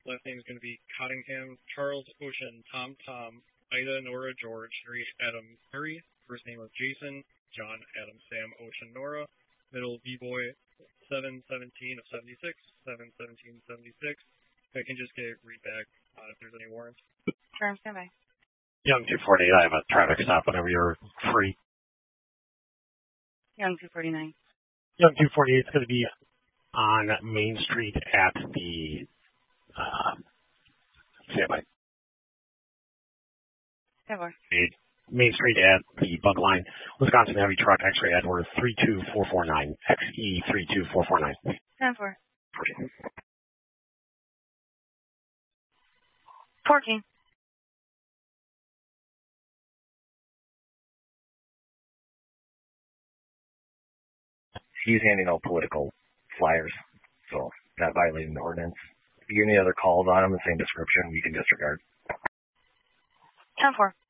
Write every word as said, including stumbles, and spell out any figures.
Last name is going to be Cottingham, Charles Ocean, Tom Tom, Ida Nora George, Harry Adam Harry. First name was Jason, John Adam Sam Ocean Nora. Middle B-Boy seven seventeen of seventy-six, seven seventeen seventy-six. I can just get read back on if there's any warrants. Sure, I'm standby. Young two forty-eight, I have a traffic stop whenever you're free. Young two forty-nine. Young two forty-eight is going to be on Main Street at the, uh, standby. Never. Main Street at the Bug Line, Wisconsin Heavy Truck, X-Ray Edward three two four four nine, X E three two four four nine. ten four. fourteen. He's handing out political flyers, so that violating the ordinance. If you get any other calls on him, the same description, we can disregard. ten four.